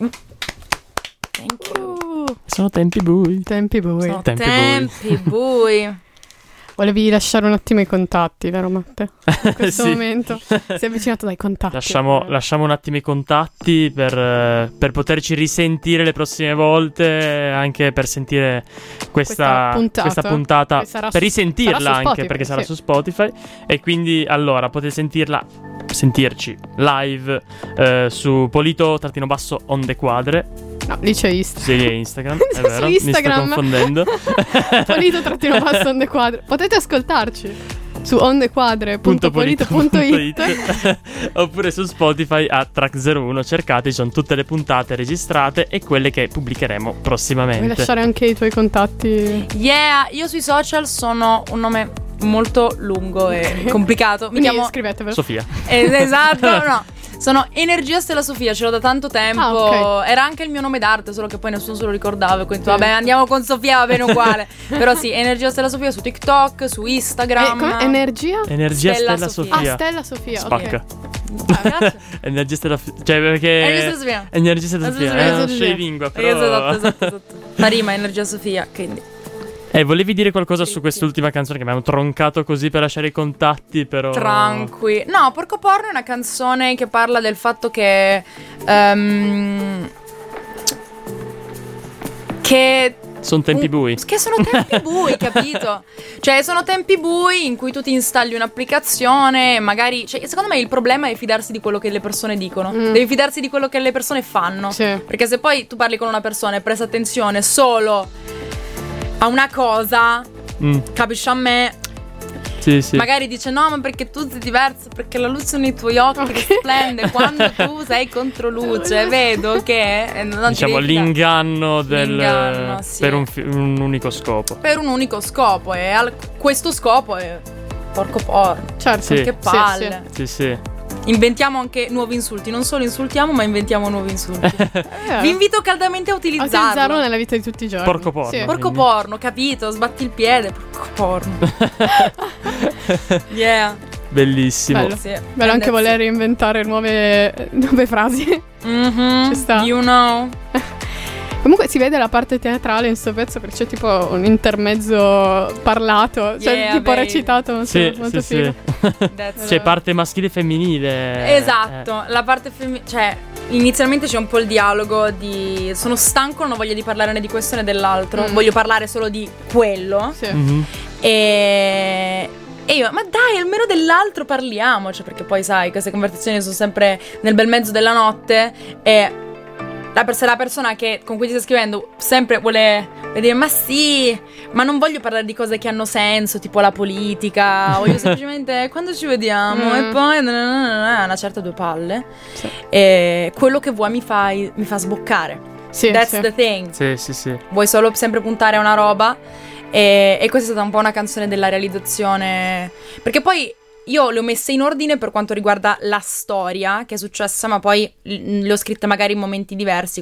Thank you. Sono tempi bui. Tempi bui. Sono tempi bui. Volevi lasciare un attimo i contatti, vero Matte? In questo Sì. momento si è avvicinato dai contatti. Lasciamo un attimo i contatti per poterci risentire le prossime volte, anche per sentire questa puntata che sarà per su risentirla anche Spotify, perché sarà sì. su Spotify. E quindi allora potete sentirci live su Polito_on the quadre. No, lì c'è Instagram. Sì, è Instagram, è Su vero, Instagram. mi sto confondendo. Polito_ on the quadre. Potete ascoltarci su ondequadre.polito.it. Oppure su Spotify a Track 01. Cercate, ci sono tutte le puntate registrate e quelle che pubblicheremo prossimamente. Vuoi lasciare anche i tuoi contatti? Yeah, io sui social sono un nome molto lungo e complicato. Mi Quindi chiamo scrivetevelo. Sofia. Esatto, no. Sono Energia Stella Sofia, ce l'ho da tanto tempo. Ok. Era anche il mio nome d'arte, solo che poi nessuno se lo ricordava. E quindi vabbè, andiamo con Sofia, va bene uguale. Però sì, Energia Stella Sofia su TikTok, su Instagram. Com'è? Energia? Energia Stella Stella Sofia. Sofia. Ah, Stella Sofia. Spacca. Grazie. Energia Stella cioè perché Energia Stella Sofia. Energia Stella Sofia. Energia Stella Non Sofia. sei lingua però. Esatto. Fa rima Energia Sofia, quindi. Volevi dire qualcosa su quest'ultima canzone che mi hanno troncato così per lasciare i contatti, però. Tranqui. No, Porco Porno è una canzone che parla del fatto che Sono tempi bui. Che sono tempi bui, capito? Cioè, sono tempi bui in cui tu ti installi un'applicazione e magari... Cioè, secondo me il problema è fidarsi di quello che le persone dicono. Devi fidarsi di quello che le persone fanno. Sì. Perché se poi tu parli con una persona e presta attenzione solo a una cosa, capisci a me... Sì. Magari dice no, ma perché tu sei diverso, perché la luce nei tuoi occhi che splende quando tu sei contro luce, vedo che non Diciamo ti devi fidare. l'inganno L'inganno, sì. per un unico scopo. Per un unico scopo e questo scopo è porco porno. Certo. Sì. Che palle. Sì. Inventiamo anche nuovi insulti, non solo insultiamo, ma inventiamo nuovi insulti. Vi invito caldamente a utilizzarlo. utilizzarlo nella vita di tutti i giorni. Porco porno. Sì. Porco porno, capito? Sbatti il piede, porco porno. Yeah. Bellissimo. Bello. Sì. Bello anche And voler inventare nuove frasi. Mhm. Ci sta. You know. Comunque si vede la parte teatrale in sto pezzo perché c'è tipo un intermezzo parlato, cioè Yeah, tipo baby. recitato, molto figo. Sì. That's C'è parte maschile e femminile. Esatto, la parte femminile, cioè inizialmente c'è un po' il dialogo di sono stanco, non ho voglia di parlare né di questo né dell'altro, voglio parlare solo di quello. Sì. Mhm. E io, ma dai, almeno dell'altro parliamo, cioè perché poi sai, queste conversazioni sono sempre nel bel mezzo della notte e se la persona con cui ti stai scrivendo sempre vuole dire ma sì, ma non voglio parlare di cose che hanno senso, tipo la politica, voglio semplicemente quando ci vediamo e poi una certa due palle. Sì. E quello che vuoi mi fa sboccare. Sì, That's sì. the thing. Sì. Vuoi solo sempre puntare a una roba e questa è stata un po' una canzone della realizzazione, perché poi io le ho messe in ordine per quanto riguarda la storia che è successa, ma poi le ho scritte magari in momenti diversi,